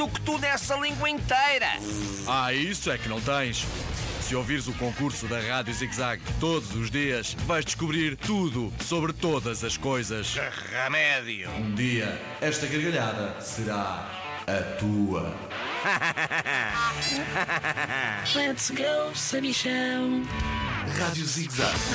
do que tu nessa língua inteira. Ah, isso é que não tens. Se ouvires o concurso da Rádio Zig Zag todos os dias, vais descobrir tudo sobre todas as coisas. Que remédio. Um dia, esta gargalhada será a tua. Let's go, sabichão. Rádio Zig Zag.